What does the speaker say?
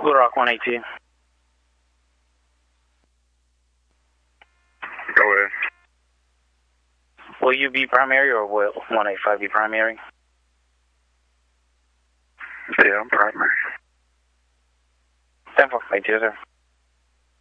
Blue Rock 182. Go ahead. Will you be primary or will 185 be primary? Yeah, I'm primary. 10-4, 82, sir.